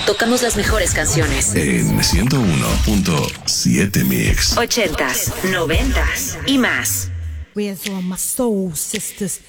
tocamos las mejores canciones. En 101.7 Mix. 80s, 90s y más. Where's all my soul sisters?